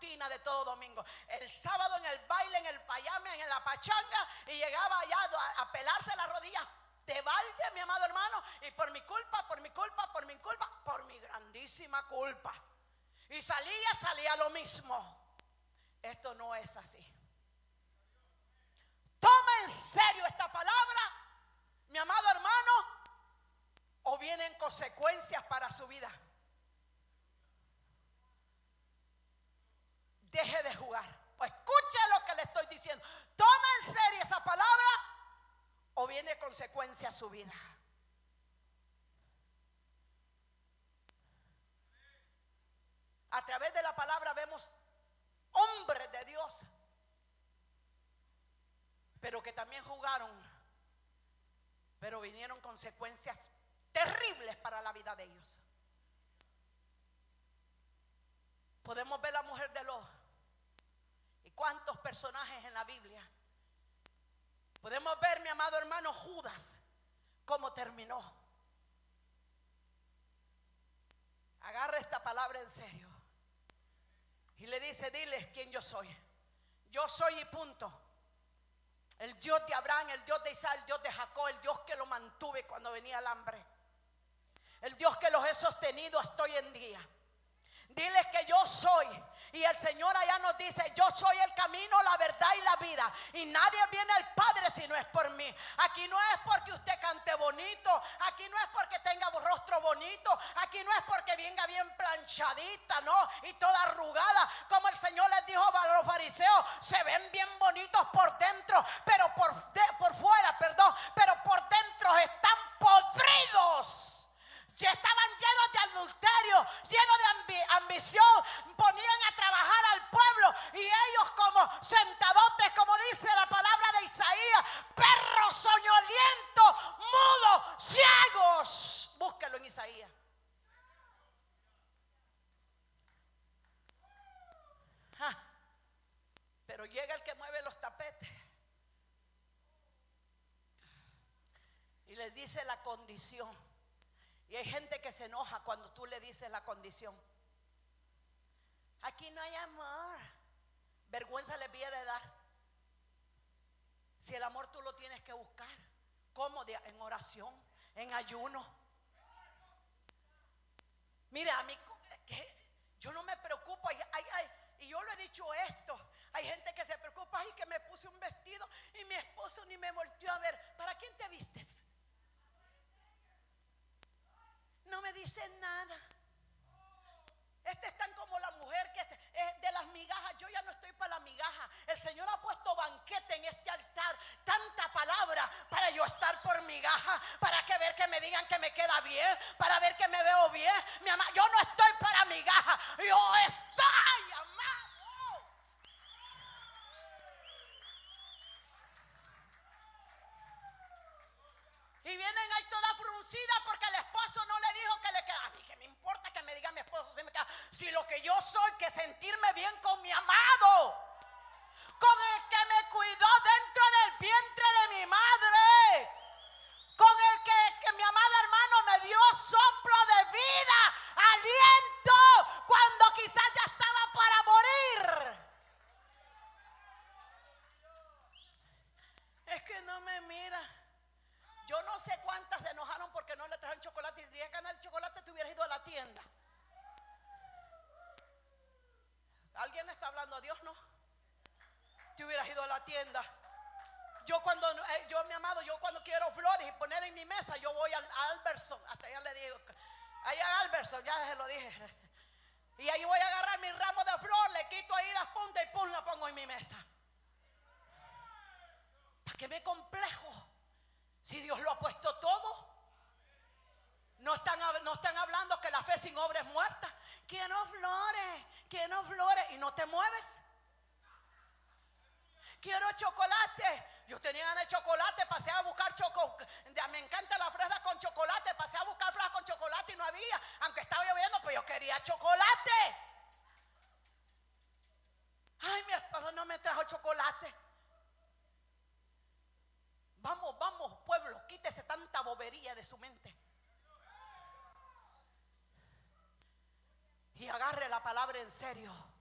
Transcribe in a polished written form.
rutina de todo domingo. El sábado en el baile, en el payame, en la pachanga, y llegaba allá a pelarse las rodillas de balde, mi amado hermano, y por mi culpa, por mi grandísima culpa. Y salía lo mismo. Esto no es así. Toma en serio esta palabra, mi amado hermano, o vienen consecuencias para su vida. Deje de jugar. O escuche lo que le estoy diciendo. Toma en serio esa palabra o viene consecuencia a su vida. A través de la palabra vemos hombres de Dios, pero que también jugaron, pero vinieron consecuencias terribles para la vida de ellos. Podemos ver la mujer de Lot y cuántos personajes en la Biblia. Podemos ver, mi amado hermano, Judas, cómo terminó. Agarra esta palabra en serio y le dice: diles quién yo soy. Yo soy y punto. El Dios de Abraham, el Dios de Isaac, el Dios de Jacob, el Dios que lo mantuve cuando venía el hambre, el Dios que los he sostenido hasta hoy en día. Diles que yo soy. Y el Señor allá nos dice: yo soy el camino, la verdad y la vida, y nadie viene al Padre si no es por mí. Aquí no es porque usted cante bonito, aquí no es porque tenga rostro bonito, aquí no es porque venga bien planchadita, no, y toda arrugada, como el Señor les dijo a los fariseos: se ven bien bonitos por dentro, pero por fuera, pero por dentro están podridos. Ya estaban llenos de adulterio, llenos de ambición, ponían a trabajar al pueblo y ellos como sentadotes, como dice la palabra de Isaías, perros soñolientos, mudos, ciegos. Búsquelo en Isaías. Pero llega el que mueve los tapetes y les dice la condición. Y hay gente que se enoja cuando tú le dices la condición. Aquí no hay amor. Vergüenza les viene de dar. Si el amor tú lo tienes que buscar. ¿Cómo? En oración, en ayuno. Mira, a mí yo no me preocupo. Y yo lo he dicho esto. Hay gente que se preocupa: ay, que me puse un vestido y mi esposo ni me volteó a ver. ¿Para quién te vistes? No me dicen nada. Es tan como la mujer que es de las migajas. Yo ya no estoy para la migaja. El Señor ha puesto banquete en este altar. Tanta palabra para yo estar por migaja, para que ver que me digan que me queda bien, para ver que me veo bien. Mi amado, yo no estoy para migaja. Yo estoy, amado. Y vienen ahí toda fruncida porque el esposo no le dijo que le queda. A mí que me importa que me diga mi esposo si me queda. Si lo que yo soy, que sentirme bien con mi amado, con el que me cuidó dentro del vientre de mi madre, con el que mi amado hermano me dio soplo de vida, aliento, cuando quizás ya estaba para morir. Es que no me mira. Yo no sé cuántas se enojaron porque no le trajeron chocolate. Y si tenías ganas de chocolate, te hubieras ido a la tienda. ¿Alguien está hablando a Dios? No. Te hubieras ido a la tienda. Mi amado, yo cuando quiero flores y poner en mi mesa, yo voy a Albertson. Hasta allá le digo, allá a Albertson, ya se lo dije. Y ahí voy a agarrar mi ramo de flor, le quito ahí las puntas y pum, la pongo en mi mesa. ¿Para qué me complejo? Si Dios lo ha puesto todo. No están hablando que la fe sin obra es muerta. Quiero flores y no te mueves. Quiero chocolate. Yo tenía ganas de chocolate, pasé a buscar chocolate. Me encanta la fresa con chocolate. Pasé a buscar fresas con chocolate y no había. Aunque estaba lloviendo, pues yo quería chocolate. Ay, mi esposo no me trajo chocolate. Vamos, pueblo, quítese tanta bobería de su mente. Y agarre la palabra en serio.